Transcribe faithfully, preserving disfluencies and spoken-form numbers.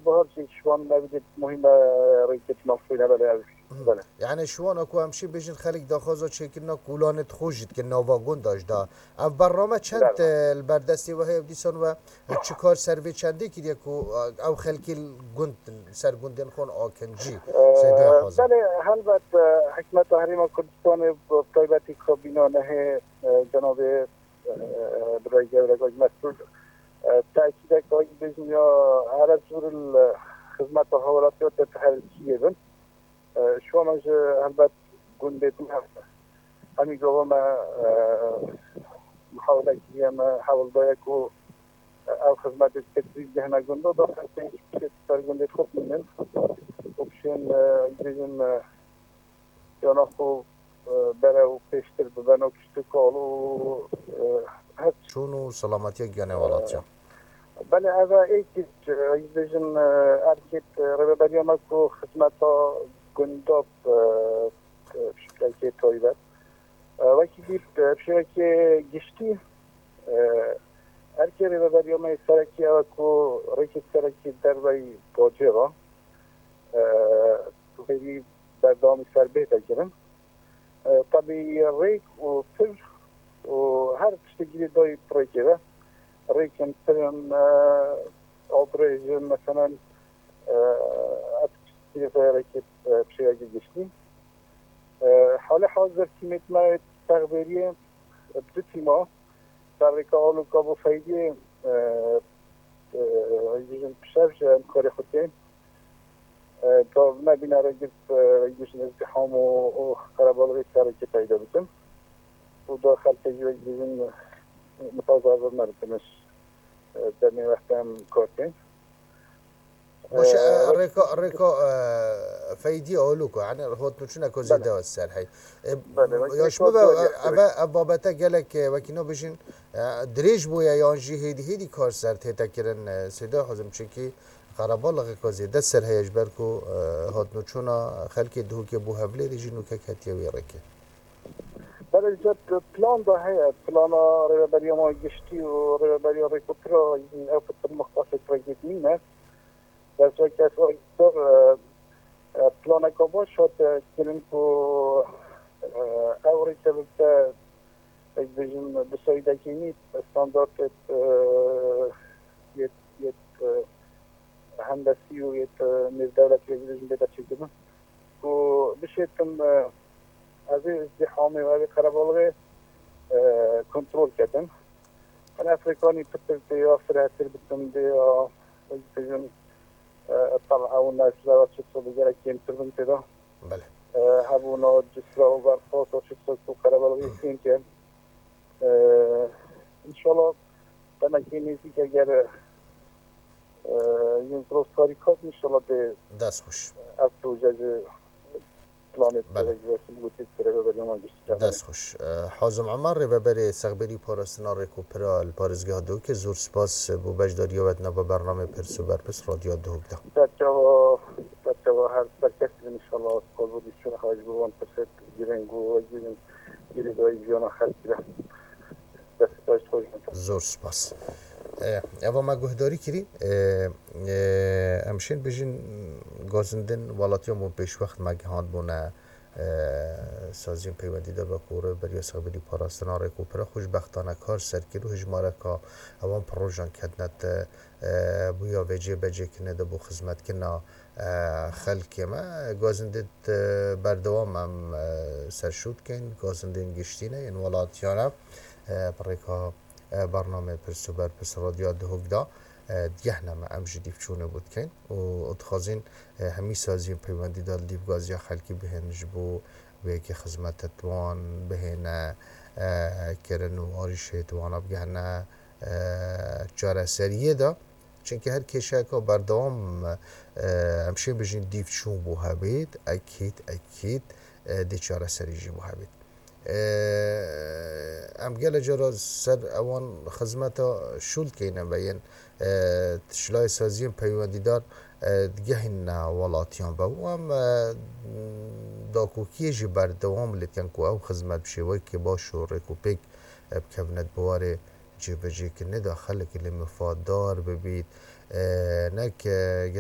بهار شوان نبودید مهم ریکت مفهوم نبوده بله. یعنی شوان اکو همشی بیشتر خالق داخوزا چکرنا کولانت خوشید که نواگون داشت دا. اف برنامه چند البردستی و هی دیسان و چیکار سروی چندی که کو او خلکی گند سرگندن خون آکنجی. بله هلبت حکمت تحریم کردستان طیبتی کابینا نه جناب برای جواب مسئول تأکید که بجنیا هر زور خدمت حوالاتیات تحریکیه بند شو ماج هلبت گندتون همین جواب ما محاوله کردیم حاول باید کو او خدمت تدریج جهنا گندو داخل تیش سر گندت خوب منن option bizim yanaklı bere peştir ben o kişi kalı hep şunu salamatiye gene valatça. Ben ava ekip bizim erkek rebeberiyama ku hizmeta gündop şirketi toyber. Vakit bir şirketi geçti. Erkek rebeberiyama serki ku reket serki dervay pojeva. خیلی بردامی سر بهتر کردن طبعی ریک و فر و هر تشتگیری دای پروژه ریک مثلا آپریشن مثلا اتشتگیری ریک بشیاجی گشتی حال حاضر کمیت ما تغییری بدتی ما در ریک آلو کابو فایده ایجن بشرج کاری خودیم تا نبینه را گفت ایشون ازدحام و خرابالغی سری که پیدا بودم و داخل تجربه دیدن متوازن نردمش در این وقت هم کار کنیم باشه ریکا ریکا فایده آلو که یعنی خود نشون اکوزی داست سر هی یاش مو با بابتا گله که وکینا بشین دریج بویا یا انجی هیدی هیدی کار سر تیتا کرن سیدا خودم چکی خرابالغ کازی دست سر هیچ برکو هات نوچونا خلکی دو که بو هفله ریجینو که کتیه ویرکه. برای جد پلان ده هست پلان رهبری ما گشتی و رهبری ریکوپرا این افت مختص ترجیح نیمه. در جای که اصلا اکتر پلان کابا شد کلیم کو اوری که بسته ایجبیجن بسایده کنید استاندارد یه یه هندسی و یه نیز دولت ایجبیجن بیده چیزیم و بشیتم از ازدحامی و از خرابالغی کنترول کردم. من افریقانی پتر دیا فراتر بتم دیا ایجبیجن طلعه و ناس لوات شخصا بگره کیم تربن تدا. بله. هبونا جسرا و برخواست و شخصا تو خرابالغی سین کرد. انشالله دمکی نیزی که اگر این درست کاری کات انشالله به دست خوش. از پروژه پلانت دست خوش. حازم عمر رهبر سغبری پاراستنا ریکوپرا الپارزگاه دو که زور سپاس بو بجداری و نوا برنامه پرسو برپس رادیو دو ده. بچه‌ها بچه‌ها هر برکت ان شاء الله کل بودی شون خواهش بوان پرسد گیرنگو گیرن گیری دوی بیان خرج کرد. دست داشت خوش. زور سپاس. اما ما گهداری کری امشین بجین گازندن ولاتیام و پیش وقت مگهان بونه سازیم پیوندی دار با کوره برای سغبری پاراستنا ریکوپرا خوشبختانه کار سر کرد و هجماره که اوان پروژان کدنت بویا وجه بجه کنه ده بو خدمت کنه خلکی ما گازندن بردوام هم سرشود کن گازندن گشتینه این ولاتیانه برای که برنامه پرسو بر پس رادیو دهوگ دا دیگه ما ام جدیف چونه بود کن و اتخاذین همی سازیم پیوندی دال دیو گازیا خلکی بهن جبو به که خدمت توان بهن کرن و آریشه توانا بگهن چاره سریه دا چونکه هر کشه که بردوام همشه بجین دیو چون بو هبید اکید اکید دی چاره سری جی بو هبید ام گله جرا سر اوان خدمتا شول کینه بین تشلای سازیم پیوندیدار دگهن ولاتیان با و ام داکوکی جی بردوام لیتن کو او خدمت بشوی که باش و ریکوپیک بکفنت بواره جی بجی که نداخل که مفادار ببید نک